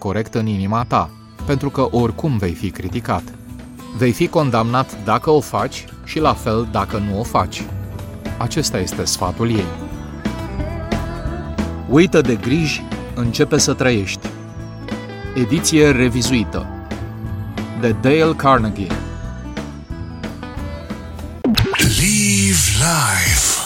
corect în inima ta, pentru că oricum vei fi criticat. Vei fi condamnat dacă o faci și la fel dacă nu o faci. Acesta este sfatul ei. Uită de griji, începe să trăiești. Ediție revizuită de Dale Carnegie. Live life.